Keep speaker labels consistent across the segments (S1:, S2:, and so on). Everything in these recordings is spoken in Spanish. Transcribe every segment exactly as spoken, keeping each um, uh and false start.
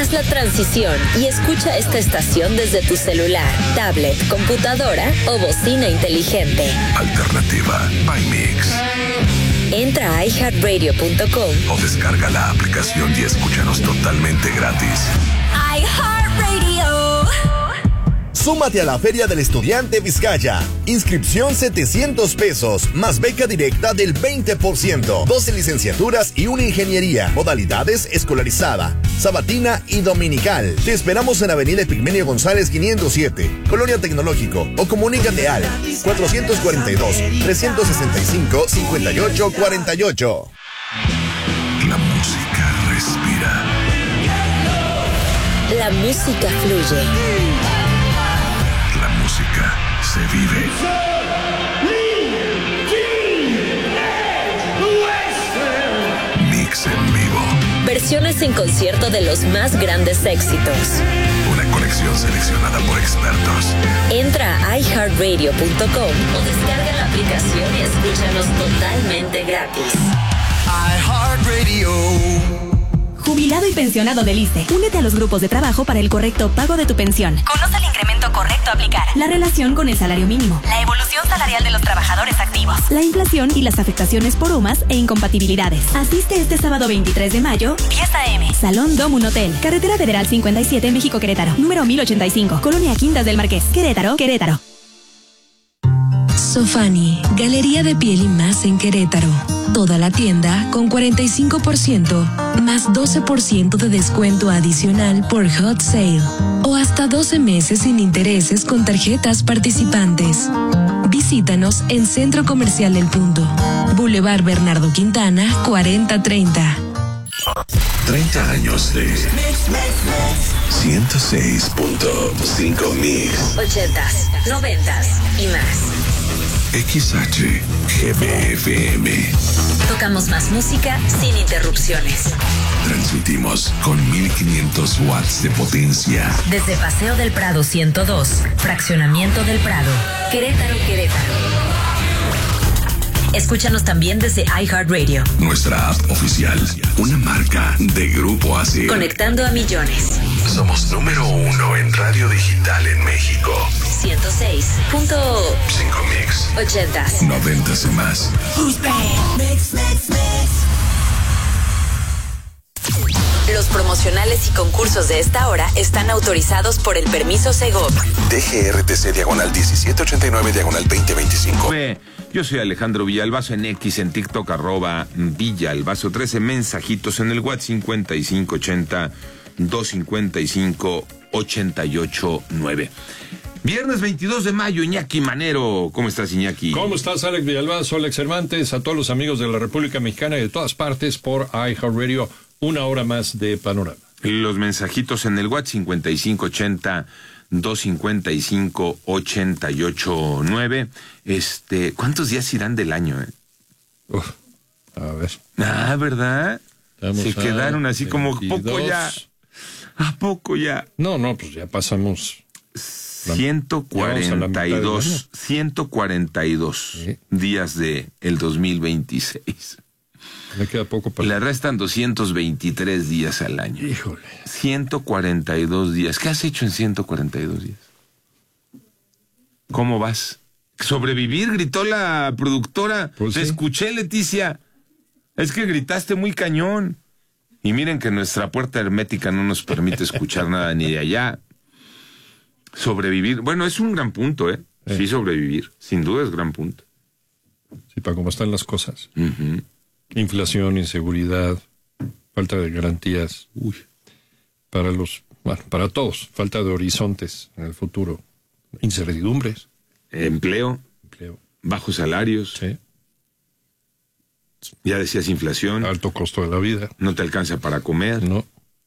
S1: Haz la transición y escucha esta estación desde tu celular, tablet, computadora o bocina inteligente.
S2: Alternativa by Mix.
S1: Entra a i heart radio punto com
S2: o descarga la aplicación y escúchanos totalmente gratis.
S1: iHeartRadio.
S3: Súmate a la Feria del Estudiante Vizcaya. Inscripción setecientos pesos, más beca directa del veinte por ciento. doce licenciaturas y una ingeniería. Modalidades escolarizada, sabatina y dominical. Te esperamos en Avenida Epigmenio González quinientos siete, Colonia Tecnológico. O comunícate al cuatrocientos cuarenta y dos, trescientos sesenta y cinco, cincuenta y ocho cuarenta y ocho.
S2: La música respira.
S1: La música fluye.
S2: La música se vive. Mix en vivo.
S1: Versiones en concierto de los más grandes éxitos.
S2: Una colección seleccionada por expertos.
S1: Entra a i heart radio punto com o descarga la aplicación y escúchanos totalmente gratis.
S4: iHeartRadio.
S5: Jubilado y pensionado del I S S S E. Únete a los grupos de trabajo para el correcto pago de tu pensión.
S6: Conoce el incremento correcto a aplicar.
S5: La relación con el salario mínimo.
S6: La evolución salarial de los trabajadores activos.
S5: La inflación y las afectaciones por U M A S e incompatibilidades. Asiste este sábado veintitrés de mayo,
S6: diez a eme.
S5: Salón Domun Hotel. Carretera Federal cincuenta y siete, México, Querétaro. Número mil ochenta y cinco. Colonia Quintas del Marqués. Querétaro, Querétaro.
S7: Sofani, galería de piel y más en Querétaro. Toda la tienda con cuarenta y cinco por ciento más doce por ciento de descuento adicional por Hot Sale o hasta doce meses sin intereses con tarjetas participantes. Visítanos en Centro Comercial El Punto, Boulevard Bernardo Quintana, cuarenta treinta.
S2: treinta años de ciento seis punto cinco Mix.
S1: Ochentas, noventas y más.
S2: X H G B F M.
S1: Tocamos más música sin interrupciones.
S2: Transmitimos con mil quinientos watts de potencia.
S1: Desde Paseo del Prado ciento dos, Fraccionamiento del Prado, Querétaro, Querétaro. Escúchanos también desde iHeartRadio.
S2: Nuestra app oficial, una marca de Grupo A S I R.
S1: Conectando a millones.
S2: Somos número uno en radio digital en México.
S1: ciento seis punto
S2: cinco Mix.
S1: Ochentas.
S2: Noventas y más.
S4: Mix, mix, mix.
S1: Los promocionales y concursos de esta hora están autorizados por el permiso Segov.
S2: D G R T C diagonal diecisiete ochenta y nueve diagonal veinte veinticinco.
S8: Yo soy Alejandro Villalbazo en X, en TikTok, arroba Villalbazo trece, mensajitos en el WhatsApp cincuenta y cinco ochenta, doscientos cincuenta y cinco, ochenta y ocho nueve. Viernes veintidós de mayo, Iñaki Manero. ¿Cómo estás, Iñaki?
S9: ¿Cómo estás, Alex Villalbazo, Alex Cervantes? A todos los amigos de la República Mexicana y de todas partes por iHeartRadio. Una hora más de panorama.
S8: Los mensajitos en el WhatsApp cincuenta y cinco ochenta, doscientos cincuenta y cinco, ochenta y ocho nueve. Este, ¿cuántos días irán del año? Eh?
S9: Uf, a ver.
S8: Ah, ¿verdad?
S9: Estamos
S8: Se quedaron así como poco ya. ¿A poco ya?
S9: No, no, pues ya pasamos.
S8: ciento cuarenta y dos, ciento cuarenta y dos ¿Sí? días de el dos mil veintiséis.
S9: Me queda poco para...
S8: Le restan doscientos veintitrés días al año.
S9: Híjole.
S8: ciento cuarenta y dos días. ¿Qué has hecho en ciento cuarenta y dos días? ¿Cómo vas? Sobrevivir, gritó la productora.
S9: Pues
S8: Te
S9: sí.
S8: escuché, Leticia. Es que gritaste muy cañón. Y miren que nuestra puerta hermética no nos permite escuchar nada ni de allá. Sobrevivir. Bueno, es un gran punto, ¿eh?
S9: Eh.
S8: Sí, sobrevivir. Sin duda es gran punto.
S9: Sí, para cómo están las cosas.
S8: Uh-huh.
S9: Inflación, inseguridad, falta de garantías. Uy. Para los, bueno, para todos. Falta de horizontes en el futuro. Incertidumbres.
S8: Empleo.
S9: Empleo.
S8: Bajos salarios.
S9: Sí.
S8: Ya decías inflación.
S9: Alto costo de la vida.
S8: No te alcanza para comer.
S9: No.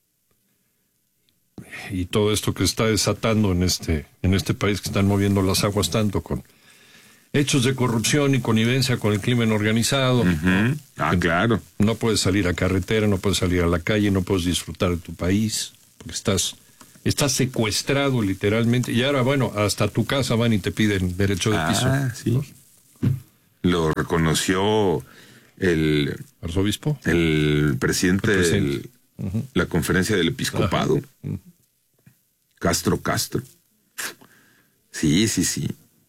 S9: Y todo esto que está desatando en este, en este país, que están moviendo las aguas tanto con hechos de corrupción y connivencia con el crimen organizado.
S8: Uh-huh. Ah, claro.
S9: No puedes salir a carretera, no puedes salir a la calle, no puedes disfrutar de tu país, porque estás, estás secuestrado literalmente. Y ahora, bueno, hasta tu casa van y te piden derecho de piso.
S8: Ah, sí. Lo reconoció el
S9: arzobispo,
S8: el presidente,
S9: el presidente.
S8: Del, Uh-huh. La conferencia del episcopado. Uh-huh. Castro Castro. Sí, sí, sí.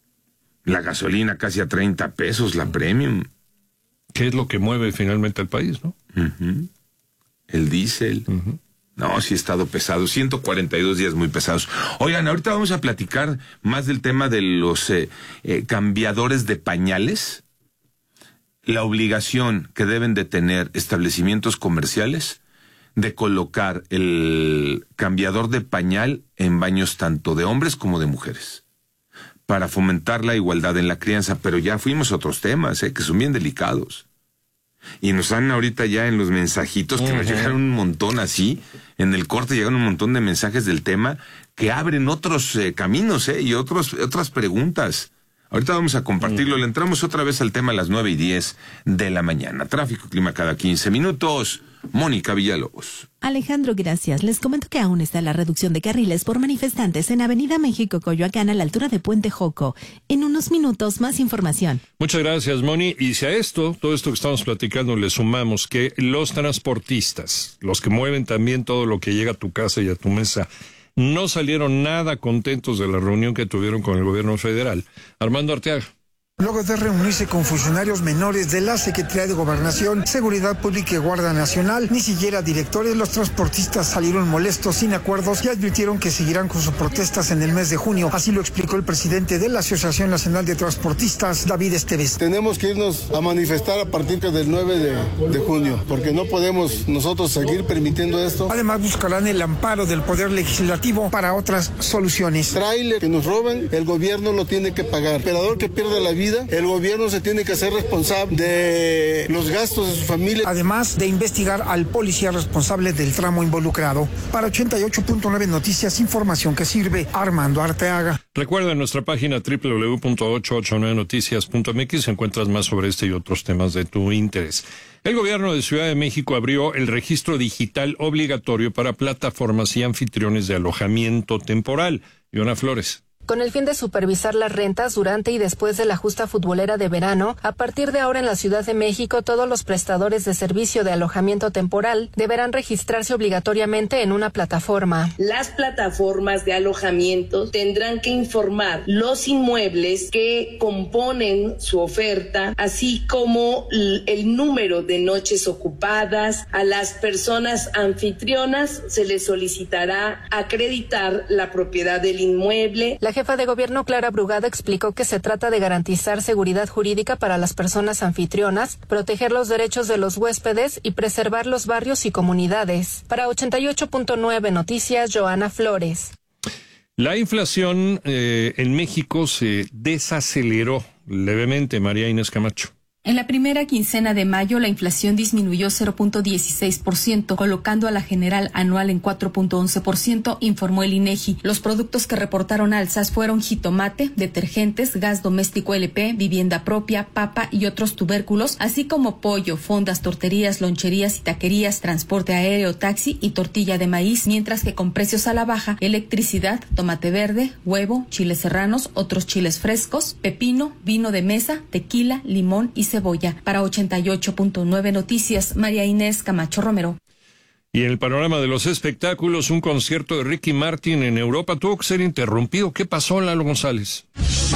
S8: La gasolina casi a treinta pesos, la premium.
S9: ¿Qué es lo que mueve finalmente al país, no?
S8: Uh-huh. El diésel. Uh-huh. No, sí ha estado pesado. ciento cuarenta y dos días muy pesados. Oigan, ahorita vamos a platicar más del tema de los eh, eh, cambiadores de pañales. La obligación que deben de tener establecimientos comerciales de colocar el cambiador de pañal en baños tanto de hombres como de mujeres, para fomentar la igualdad en la crianza. Pero ya fuimos a otros temas, eh, que son bien delicados. Y nos dan ahorita ya en los mensajitos, que uh-huh. nos llegaron un montón así, en el corte llegaron un montón de mensajes del tema, que abren otros eh, caminos, eh, y otros, otras preguntas. Ahorita vamos a compartirlo. Uh-huh. Le entramos otra vez al tema a las nueve y diez de la mañana. Tráfico, clima cada quince minutos. Mónica Villalobos.
S10: Alejandro, gracias. Les comento que aún está la reducción de carriles por manifestantes en Avenida México, Coyoacán, a la altura de Puente Joco. En unos minutos, más información.
S9: Muchas gracias, Moni. Y si a esto, todo esto que estamos platicando, le sumamos que los transportistas, los que mueven también todo lo que llega a tu casa y a tu mesa, no salieron nada contentos de la reunión que tuvieron con el gobierno federal. Armando Arteaga.
S11: Luego de reunirse con funcionarios menores de la Secretaría de Gobernación, Seguridad Pública y Guardia Nacional, ni siquiera directores, los transportistas salieron molestos, sin acuerdos, y advirtieron que seguirán con sus protestas en el mes de junio. Así lo explicó el presidente de la Asociación Nacional de Transportistas, David Esteves.
S12: Tenemos que irnos a manifestar a partir del nueve de junio, porque no podemos nosotros seguir permitiendo esto.
S11: Además, buscarán el amparo del Poder Legislativo para otras soluciones.
S12: Tráiler que nos roban, el gobierno lo tiene que pagar. El operador que pierde la vida, el gobierno se tiene que hacer responsable de los gastos de su familia.
S11: Además de investigar al policía responsable del tramo involucrado. Para ochenta y ocho punto nueve Noticias, información que sirve. Armando Arteaga.
S9: Recuerda en nuestra página doble u doble u doble u punto ochocientos ochenta y nueve noticias punto m x encuentras más sobre este y otros temas de tu interés. El gobierno de Ciudad de México abrió el registro digital obligatorio para plataformas y anfitriones de alojamiento temporal. Iona Flores.
S13: Con el fin de supervisar las rentas durante y después de la justa futbolera de verano, a partir de ahora en la Ciudad de México, todos los prestadores de servicio de alojamiento temporal deberán registrarse obligatoriamente en una plataforma.
S14: Las plataformas de alojamiento tendrán que informar los inmuebles que componen su oferta, así como el número de noches ocupadas. A las personas anfitrionas se les solicitará acreditar la propiedad del inmueble.
S13: La jefa de gobierno Clara Brugada explicó que se trata de garantizar seguridad jurídica para las personas anfitrionas, proteger los derechos de los huéspedes y preservar los barrios y comunidades. Para ochenta y ocho punto nueve Noticias, Joana Flores.
S9: La inflación eh, en México se desaceleró levemente, María Inés Camacho.
S15: En la primera quincena de mayo, la inflación disminuyó cero punto dieciséis por ciento, colocando a la general anual en cuatro punto once por ciento, informó el INEGI. Los productos que reportaron alzas fueron jitomate, detergentes, gas doméstico L P, vivienda propia, papa y otros tubérculos, así como pollo, fondas, torterías, loncherías y taquerías, transporte aéreo, taxi y tortilla de maíz, mientras que con precios a la baja, electricidad, tomate verde, huevo, chiles serranos, otros chiles frescos, pepino, vino de mesa, tequila, limón y cebolla. Para ochenta y ocho punto nueve Noticias, María Inés Camacho Romero.
S9: Y en el panorama de los espectáculos, un concierto de Ricky Martin en Europa tuvo que ser interrumpido. ¿Qué pasó, Lalo González?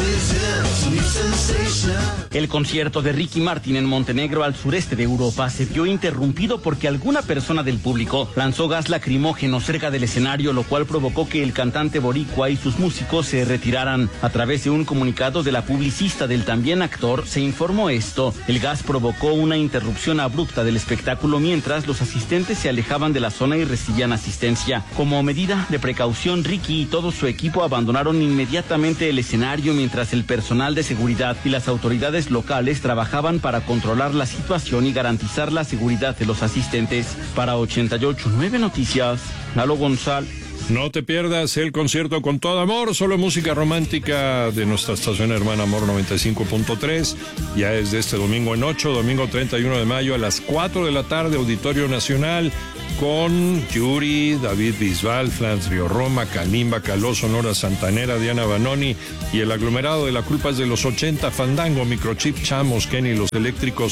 S16: El concierto de Ricky Martin en Montenegro, al sureste de Europa, se vio interrumpido porque alguna persona del público lanzó gas lacrimógeno cerca del escenario, lo cual provocó que el cantante boricua y sus músicos se retiraran. A través de un comunicado de la publicista del también actor, se informó esto. El gas provocó una interrupción abrupta del espectáculo mientras los asistentes se alejaban de la zona y recibían asistencia. Como medida de precaución, Ricky y todo su equipo abandonaron inmediatamente el escenario mientras el personal de seguridad y las autoridades locales trabajaban para controlar la situación y garantizar la seguridad de los asistentes. Para ochenta y ocho punto nueve Noticias, Lalo González.
S9: No te pierdas el concierto Con Todo Amor, solo música romántica de nuestra estación hermana Amor noventa y cinco punto tres. Ya es de este domingo en ocho, domingo treinta y uno de mayo a las cuatro de la tarde, Auditorio Nacional, con Yuri, David Bisbal, Flans Río Roma, Kalimba, Caló, Sonora Santanera, Diana Banoni y el aglomerado de La Culpa es de los ochenta, Fandango, Microchip, Chamos, Kenny, Los Eléctricos,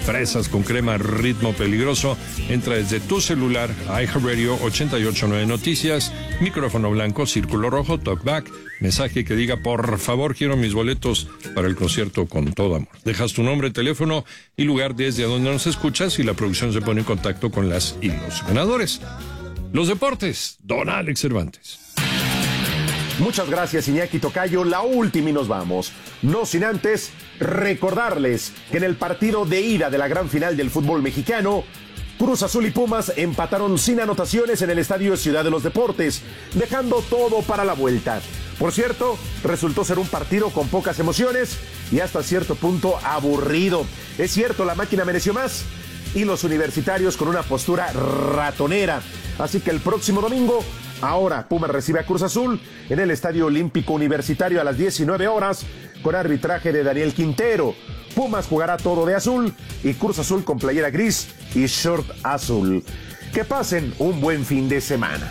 S9: fresas con crema, ritmo peligroso. Entra desde tu celular a iHeartRadio ochenta y ocho nueve Noticias, micrófono blanco, círculo rojo, talkback, mensaje que diga por favor quiero mis boletos para el concierto Con Todo Amor. Dejas tu nombre, teléfono y lugar desde donde nos escuchas y la producción se pone en contacto con las y los ganadores. Los deportes, don Alex Cervantes.
S17: Muchas gracias, Iñaki Tocayo. La última y nos vamos. No sin antes recordarles que en el partido de ida de la gran final del fútbol mexicano, Cruz Azul y Pumas empataron sin anotaciones en el Estadio Ciudad de los Deportes, dejando todo para la vuelta. Por cierto, resultó ser un partido con pocas emociones y hasta cierto punto aburrido. Es cierto, la máquina mereció más y los universitarios con una postura ratonera. Así que el próximo domingo, ahora Pumas recibe a Cruz Azul en el Estadio Olímpico Universitario a las diecinueve horas con arbitraje de Daniel Quintero. Pumas jugará todo de azul y Cruz Azul con playera gris y short azul. Que pasen un buen fin de semana.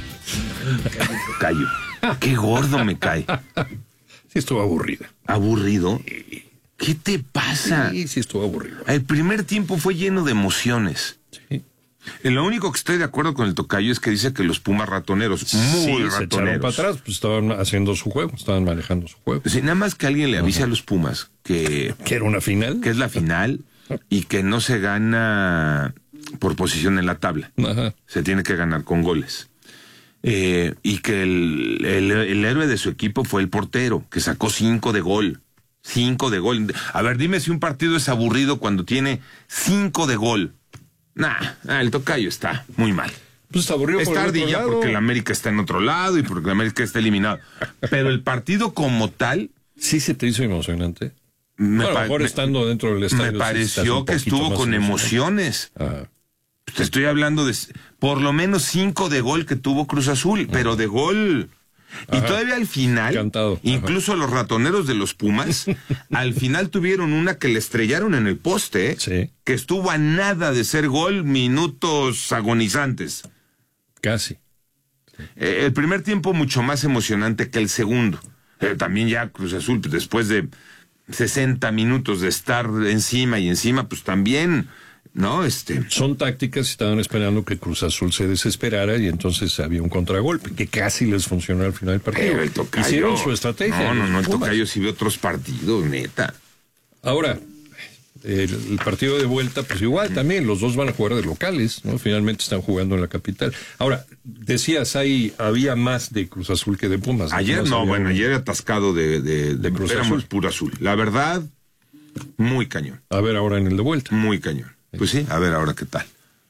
S8: Callo. Qué gordo me cae.
S9: Sí, estuvo aburrida.
S8: ¿Aburrido? ¿Qué te pasa?
S9: Sí, sí, estuvo aburrido.
S8: El primer tiempo fue lleno de emociones.
S9: Sí.
S8: Lo único que estoy de acuerdo con el tocayo es que dice que los Pumas ratoneros, muy
S9: sí,
S8: ratoneros.
S9: Se echaron para atrás, pues estaban haciendo su juego, estaban manejando su juego.
S8: Sí, nada más que alguien le avise Ajá. a los Pumas que...
S9: ¿Que era una final?
S8: Que es la final y que no se gana por posición en la tabla.
S9: Ajá.
S8: Se tiene que ganar con goles. Eh, y que el, el, el héroe de su equipo fue el portero, que sacó cinco de gol. Cinco de gol. A ver, dime si un partido es aburrido cuando tiene cinco de gol. Nah, el tocayo está muy mal.
S9: Pues está aburrido.
S8: Está ardilla porque el América está en otro lado y porque el América está eliminado. Pero el partido como tal...
S9: ¿Sí se te hizo emocionante?
S8: Me
S9: bueno, a lo mejor
S8: me,
S9: estando dentro del estadio.
S8: Me pareció sí que estuvo con emociones. Ah. Te estoy hablando de por lo menos cinco de gol que tuvo Cruz Azul, Ajá. pero de gol... Y Ajá. todavía al final,
S9: Cantado.
S8: incluso los ratoneros de los Pumas, al final tuvieron una que le estrellaron en el poste, ¿eh?
S9: Sí.
S8: Que estuvo a nada de ser gol, minutos agonizantes.
S9: Casi.
S8: Eh, el primer tiempo mucho más emocionante que el segundo. Eh, también ya Cruz Azul, pues, después de sesenta minutos de estar encima y encima, pues también... No, este...
S9: Son tácticas y estaban esperando que Cruz Azul se desesperara y entonces había un contragolpe que casi les funcionó al final del partido.
S8: Pero el tocayo...
S9: Hicieron su estrategia.
S8: No, no, no, el tocayo sí vio otros partidos, neta.
S9: Ahora, el, el partido de vuelta, pues igual también, los dos van a jugar de locales, ¿no? Finalmente están jugando en la capital. Ahora, decías, ahí había más de Cruz Azul que de Pumas.
S8: Ayer no, bueno, un... ayer atascado de, de, de, de Cruz Azul. Éramos puro azul. La verdad, muy cañón.
S9: A ver ahora en el de vuelta.
S8: Muy cañón. Pues sí, a ver ahora qué tal.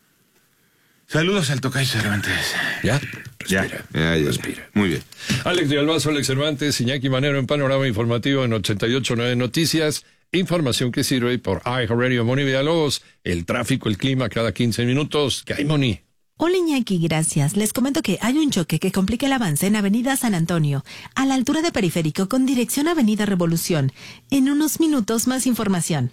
S8: Saludos al tocayo Cervantes.
S9: ¿Ya?
S8: Ya,
S9: respira,
S8: ya, ya,
S9: respira.
S8: Muy bien.
S9: Alex de Albazo, Alex Cervantes, Iñaki Manero en Panorama Informativo en ochenta y ocho nueve Noticias. Información que sirve por iHeartRadio. Moni Villalobos, el tráfico, el clima cada quince minutos. ¿Qué hay, Moni?
S10: Hola Iñaki, gracias. Les comento que hay un choque que complica el avance en Avenida San Antonio, a la altura de Periférico, con dirección Avenida Revolución. En unos minutos más información.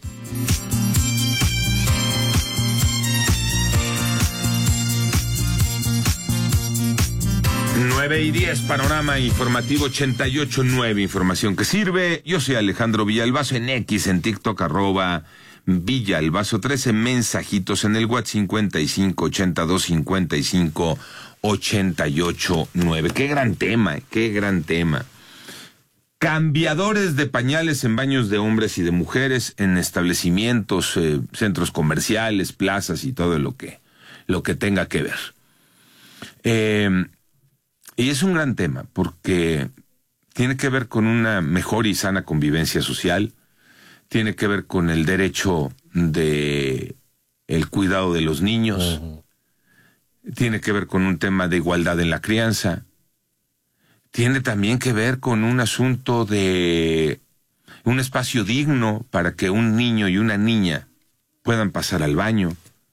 S8: nueve y diez, Panorama Informativo ochenta y ocho nueve, información que sirve. Yo soy Alejandro Villalbazo en X, en TikTok, arroba Villalbazo trece, mensajitos en el WhatsApp cincuenta y cinco ochenta y dos cincuenta y cinco ochenta y ocho nueve. Qué gran tema, qué gran tema. Cambiadores de pañales en baños de hombres y de mujeres, en establecimientos, eh, centros comerciales, plazas y todo lo que, lo que tenga que ver. Eh... Y es un gran tema porque tiene que ver con una mejor y sana convivencia social, tiene que ver con el derecho de el cuidado de los niños, uh-huh. tiene que ver con un tema de igualdad en la crianza, tiene también que ver con un asunto de un espacio digno para que un niño y una niña puedan pasar al baño.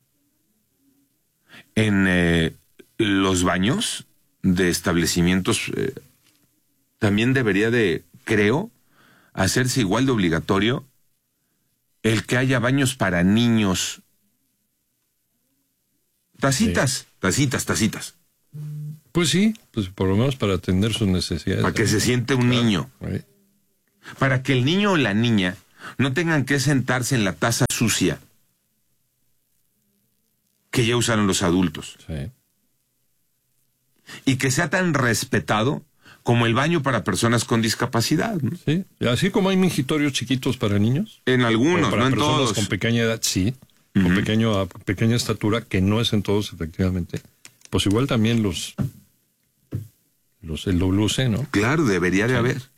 S8: En eh, los baños de establecimientos eh, también debería de, creo, hacerse igual de obligatorio el que haya baños para niños. Tacitas, sí. tacitas, tacitas.
S9: Pues sí, pues por lo menos para atender sus necesidades.
S8: Para que se siente un claro. niño. Sí. Para que el niño o la niña no tengan que sentarse en la taza sucia que ya usaron los adultos.
S9: Sí.
S8: Y que sea tan respetado como el baño para personas con discapacidad, ¿no?
S9: Sí, así como hay mingitorios chiquitos para niños.
S8: En algunos,
S9: para
S8: no en
S9: personas
S8: todos.
S9: con pequeña edad, sí.
S8: Uh-huh.
S9: Con pequeño, pequeña estatura, que no es en todos, efectivamente. Pues igual también los... los el W C, ¿no?
S8: Claro, debería de
S9: sí.
S8: haber.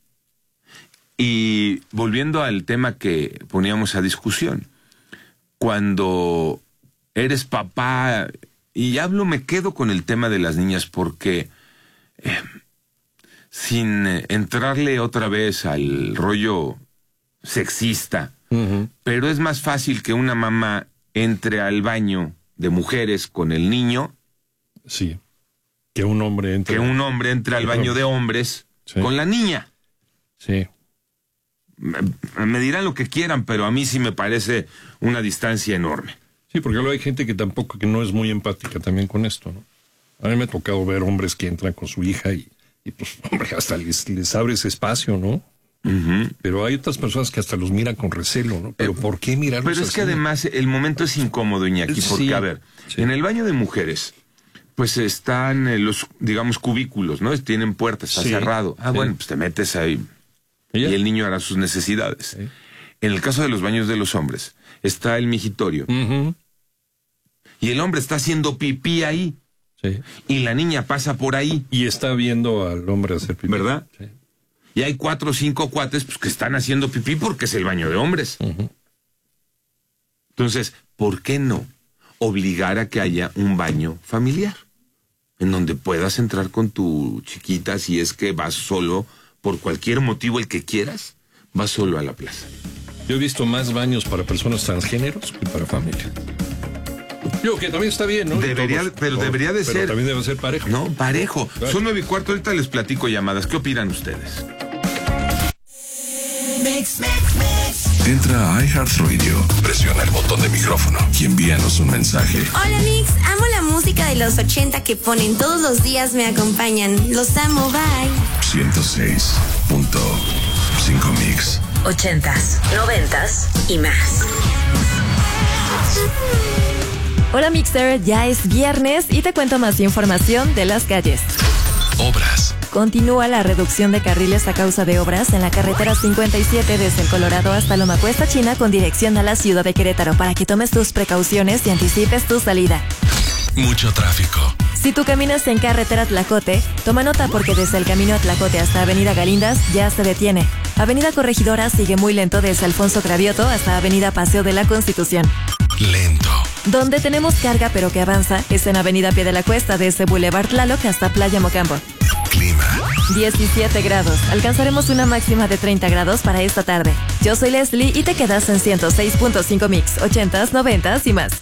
S8: Y volviendo al tema que poníamos a discusión, cuando eres papá, y hablo, me quedo con el tema de las niñas porque eh, sin eh, entrarle otra vez al rollo sexista,
S9: uh-huh.
S8: pero es más fácil que una mamá entre al baño de mujeres con el niño,
S9: sí, que un hombre entre,
S8: que un hombre entre al baño de hombres sí. con la niña.
S9: Sí.
S8: Me, me dirán lo que quieran, pero a mí sí me parece una distancia enorme.
S9: Sí, porque luego hay gente que tampoco, que no es muy empática también con esto, ¿no? A mí me ha tocado ver hombres que entran con su hija y, y pues, hombre, hasta les, les abre ese espacio, ¿no?
S8: Uh-huh.
S9: Pero hay otras personas que hasta los miran con recelo, ¿no? Pero eh, ¿por qué mirarlos
S8: Pero es
S9: así?
S8: que además el momento es incómodo, Iñaki, porque,
S9: sí,
S8: a ver,
S9: sí.
S8: en el baño de mujeres, pues están eh, los, digamos, cubículos, ¿no? Tienen puertas, está
S9: sí,
S8: cerrado. Ah,
S9: sí.
S8: bueno, pues te metes ahí y el niño hará sus necesidades.
S9: Sí.
S8: En el caso de los baños de los hombres, está el migitorio.
S9: Uh-huh.
S8: Y el hombre está haciendo pipí ahí.
S9: Sí.
S8: Y la niña pasa por ahí.
S9: Y está viendo al hombre hacer pipí.
S8: ¿Verdad?
S9: Sí.
S8: Y hay cuatro o cinco cuates pues, que están haciendo pipí porque es el baño de hombres.
S9: Uh-huh.
S8: Entonces, ¿por qué no obligar a que haya un baño familiar? En donde puedas entrar con tu chiquita si es que vas solo, por cualquier motivo el que quieras, vas solo a la plaza.
S9: Yo he visto más baños para personas transgéneros que para familia. Yo, que también está bien, ¿no?
S8: Debería,
S9: Todos,
S8: pero
S9: todos,
S8: debería de
S9: pero
S8: ser.
S9: también debe ser parejo.
S8: No, parejo.
S9: Claro.
S8: Son nueve y cuarto, ahorita les platico llamadas. ¿Qué opinan ustedes?
S4: Mix, mix, mix.
S2: Entra a iHeartRadio, presiona el botón de micrófono y envíanos un mensaje.
S18: Hola Mix, amo la música de los ochenta que ponen todos los días, me acompañan. Los amo, bye.
S2: ciento seis punto cinco Mix.
S1: Ochentas, noventas y más.
S19: Hola Mixer, ya es viernes y te cuento más información de las calles.
S2: Obras.
S19: Continúa la reducción de carriles a causa de obras en la carretera cincuenta y siete desde el Colorado hasta Loma Cuesta China con dirección a la ciudad de Querétaro para que tomes tus precauciones y anticipes tu salida.
S2: Mucho tráfico.
S19: Si tú caminas en carretera Tlacote, toma nota porque desde el camino a Tlacote hasta Avenida Galindas ya se detiene. Avenida Corregidora sigue muy lento desde Alfonso Cravioto hasta Avenida Paseo de la Constitución.
S2: Lento.
S19: Donde tenemos carga pero que avanza es en Avenida Pie de la Cuesta desde Boulevard Tlaloc hasta Playa Mocambo.
S2: Clima.
S19: diecisiete grados. Alcanzaremos una máxima de treinta grados para esta tarde. Yo soy Leslie y te quedas en ciento seis punto cinco Mix, ochentas, noventas y más.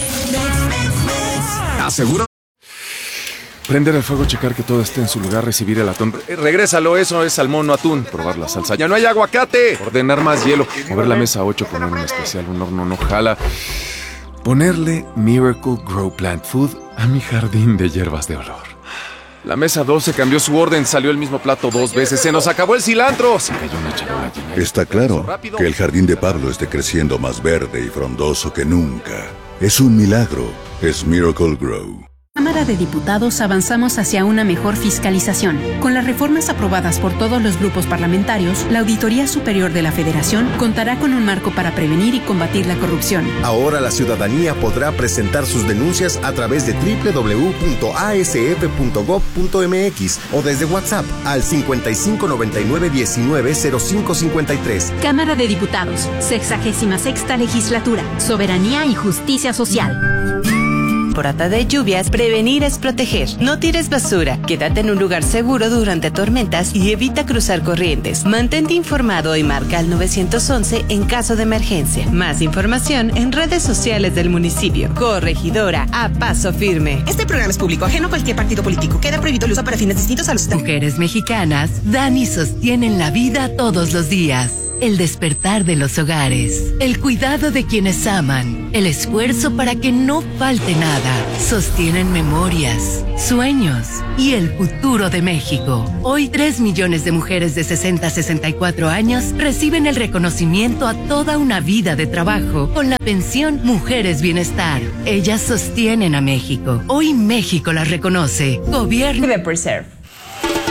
S20: Asegura. Prender el fuego, checar que todo esté en su lugar, recibir el atún. Eh, regrésalo, eso es salmón, no atún. Probar la salsa. ¡Ya no hay aguacate! Ordenar más hielo. Mover la mesa ocho, poner un especial, un horno no jala. Ponerle Miracle Grow Plant Food a mi jardín de hierbas de olor. La mesa doce cambió su orden, salió el mismo plato dos veces. ¡Se nos acabó el cilantro! Se cayó una charola llena.
S21: Está claro que el jardín de Pablo esté creciendo más verde y frondoso que nunca. Es un milagro. Es Miracle Grow.
S22: Cámara de Diputados avanzamos hacia una mejor fiscalización. Con las reformas aprobadas por todos los grupos parlamentarios, la Auditoría Superior de la Federación contará con un marco para prevenir y combatir la corrupción.
S23: Ahora la ciudadanía podrá presentar sus denuncias a través de doble u doble u doble u punto a s f punto gob punto m x o desde WhatsApp al cincuenta y cinco noventa y nueve diecinueve cero cinco cincuenta y tres.
S22: Cámara de Diputados, sexagésima sexta legislatura, soberanía y justicia social.
S24: Temporada de lluvias, prevenir es proteger. No tires basura, quédate en un lugar seguro durante tormentas y evita cruzar corrientes. Mantente informado y marca al nueve once en caso de emergencia. Más información en redes sociales del municipio. Corregidora, a paso firme.
S25: Este programa es público, ajeno a cualquier partido político. Queda prohibido el uso para fines distintos a los...
S26: Mujeres mexicanas dan y sostienen la vida todos los días.
S3: el despertar de los hogares, el cuidado de quienes aman, el esfuerzo para que no falte nada, sostienen memorias, sueños y el futuro de México. Hoy tres millones de mujeres de sesenta a sesenta y cuatro años reciben el reconocimiento a toda una vida de trabajo con la pensión Mujeres Bienestar. Ellas sostienen a México. Hoy México las reconoce. Gobierno de Preserve.